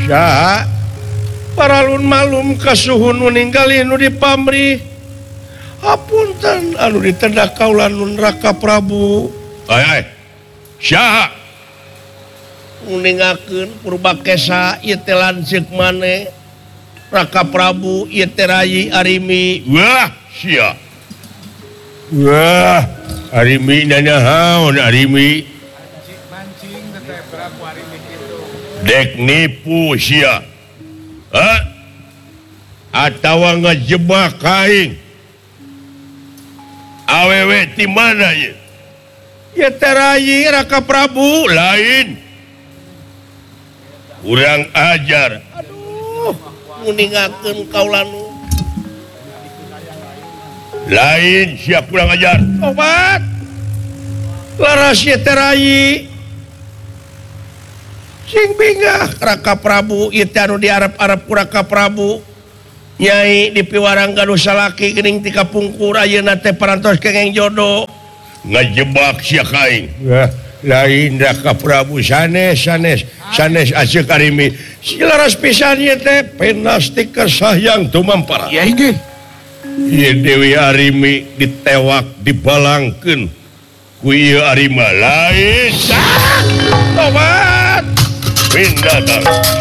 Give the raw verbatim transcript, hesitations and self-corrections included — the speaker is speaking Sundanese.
paralun malum kasuhun meninggalin nu di pamrih hapunten anu ditendak kaulan nun Raka Prabu ay ay syaha ningakeun Purbakesa ieu teh lanceuk maneh Raka Prabu ieu teh Rai Arimi wah sia wah Arimi nanahaun Arimi dek nipu sia ha atawa ngejebak kaing awewe di mana ye ieu teh Rai Raka Prabu lain urang ajar aduh nguningakeun kaulan lain siap kurang ajar obat laras ieu teh Rai sing bingah Raka Prabu ieu teh anu diarep-arep ku Raka Prabu Nyai di piwarang gaduh salaki geuning ti kapungkur ayeuna teh parantos kengeng jodoh ngajebak sia kaing wah lain Raka Prabu sanes sanes sanes ajeuk Arimi silaras pisan ieu teh penasti kasayang tumampara ya inggih ieu Dewi Arimi ditewak dibalangkeun ku ieu Arima lain obat pindah